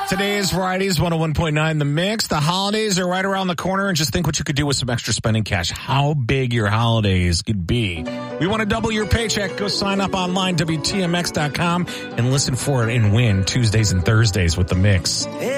Today is Varieties 101.9 The Mix. The holidays are right around the corner, and just think what you could do with some extra spending cash. How big your holidays could be. We want to double your paycheck. Go sign up online, WTMX.com, and listen for it and win Tuesdays and Thursdays with The Mix.